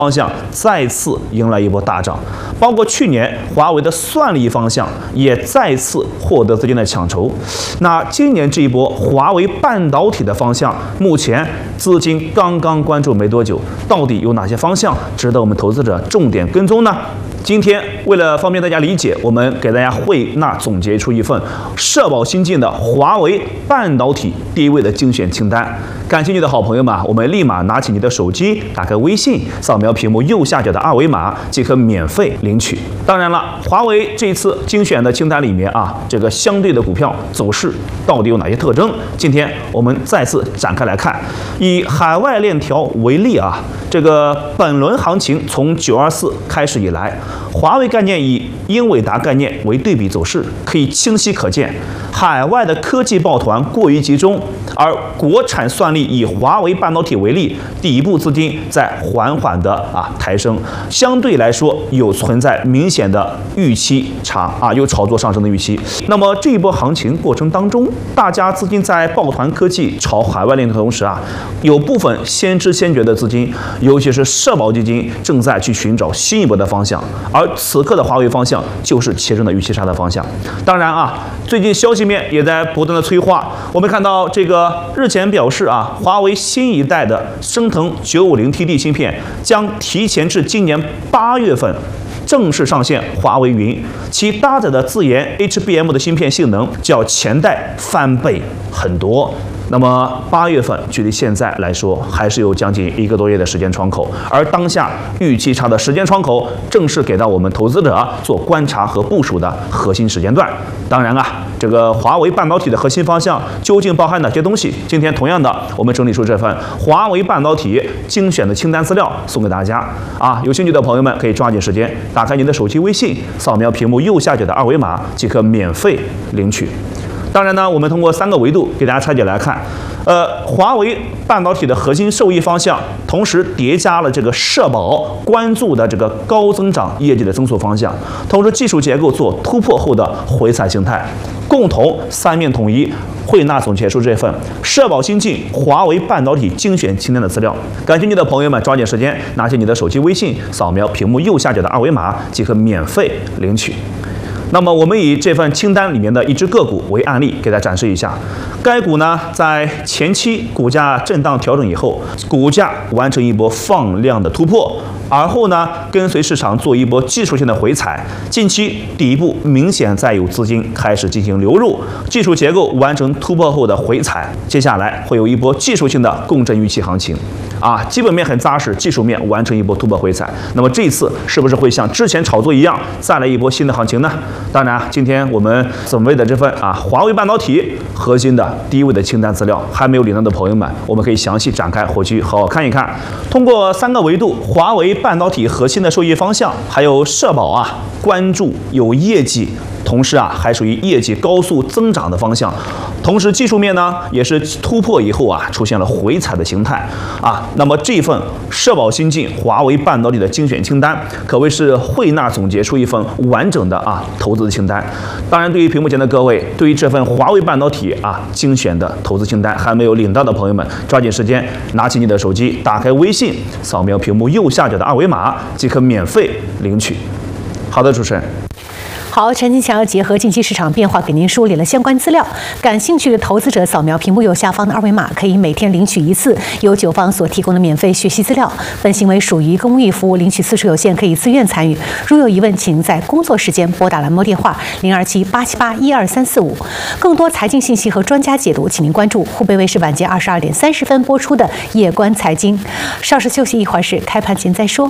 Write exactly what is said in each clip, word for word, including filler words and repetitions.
方向再次迎来一波大涨，包括去年华为的算力方向也再次获得资金的抢筹。那今年这一波华为半导体的方向，目前资金刚刚关注没多久，到底有哪些方向值得我们投资者重点跟踪呢？今天为了方便大家理解，我们给大家汇纳总结出一份社保新进的华为半导体第一位的精选清单。感兴趣的好朋友们，我们立马拿起你的手机，打开微信，扫描屏幕右下角的二维码，即可免费领取。当然了，华为这一次精选的清单里面啊，这个相对的股票走势到底有哪些特征？今天我们再次展开来看。以海外链条为例啊，这个本轮行情从九二四开始以来，华为概念以英伟达概念为对比走势，可以清晰可见，海外的科技抱团过于集中，而国产算力以华为半导体为例，底部资金在缓缓的啊抬升，相对来说有存在明显的预期差啊，有炒作上升的预期。那么这一波行情过程当中，大家资金在抱团科技炒海外链的同时啊，有部分先知先觉的资金，尤其是社保基金正在去寻找新一波的方向，而此刻的华为方向就是切中的预期差的方向。当然啊，最近消息面也在不断的催化，我们看到这个日前表示啊，华为新一代的升腾九五零 T D 芯片将提前至今年八月份正式上线华为云，其搭载的自研 H B M 的芯片性能较前代翻倍很多。那么八月份距离现在来说还是有将近一个多月的时间窗口，而当下预期差的时间窗口正是给到我们投资者做观察和部署的核心时间段。当然啊，这个华为半导体的核心方向究竟包含哪些东西？今天同样的，我们整理出这份华为半导体精选的清单资料送给大家啊！有兴趣的朋友们可以抓紧时间打开您的手机微信，扫描屏幕右下角的二维码即可免费领取。当然呢，我们通过三个维度给大家拆解来看，呃，华为半导体的核心受益方向，同时叠加了这个社保关注的这个高增长业绩的增速方向，同时技术结构做突破后的回踩形态，共同三面统一汇纳总结出这份社保新进华为半导体精选清单的资料。感兴趣的朋友们抓紧时间拿起你的手机微信，扫描屏幕右下角的二维码即可免费领取。那么我们以这份清单里面的一只个股为案例，给大家展示一下。该股呢，在前期股价震荡调整以后，股价完成一波放量的突破，而后呢，跟随市场做一波技术性的回踩。近期底部明显在有资金开始进行流入，技术结构完成突破后的回踩，接下来会有一波技术性的共振预期行情。啊，基本面很扎实，技术面完成一波突破回踩。那么这一次是不是会像之前炒作一样，再来一波新的行情呢？当然，今天我们准备的这份啊华为半导体核心的第一位的清单资料，还没有领到的朋友们，我们可以详细展开回去好好看一看。通过三个维度，华为半导体核心的受益方向，还有社保啊，关注有业绩，同时啊还属于业绩高速增长的方向。同时技术面呢也是突破以后啊出现了回踩的形态啊。那么这份社保新进华为半导体的精选清单，可谓是汇纳总结出一份完整的啊投资清单。当然，对于屏幕前的各位，对于这份华为半导体啊精选的投资清单还没有领到的朋友们，抓紧时间拿起你的手机，打开微信，扫描屏幕右下角的二维码即可免费领取。好的，主持人。 好，陈金强结合近期市场变化，给您梳理了相关资料。感兴趣的投资者，扫描屏幕右下方的二维码，可以每天领取一次由九方所提供的免费学习资料。本行为属于公益服务，领取次数有限，可以自愿参与。如有疑问，请在工作时间拨打栏目电话零二七八七八一二三四五。更多财经信息和专家解读，请您关注湖北卫视晚间二十二点三十分播出的《夜观财经》。稍事休息一会儿，是开盘前再说。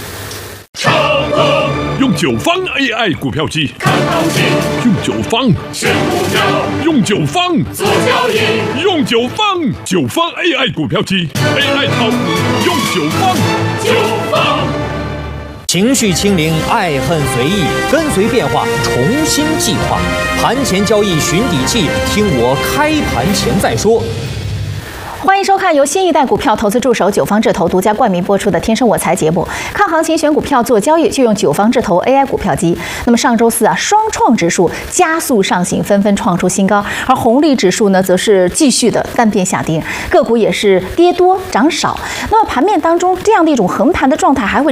用九方 A I 股票机看行情，用九方选股票，用九方做交易，用九方九方 A I 股票机 A I 淘，用九方九方。 情绪清零，爱恨随意，跟随变化，重新计划。盘前交易寻底气，听我开盘前再说。 欢迎收看由新一代股票投资助手九方智投独家冠名播出的《天生我材》节目。看行情选股票做交易，就用九方智投 A I 股票机。那么上周四啊，双创指数加速上行，纷纷创出新高，而红利指数呢，则是继续的单边下跌，个股也是跌多涨少。那么盘面当中这样的一种横盘的状态，还会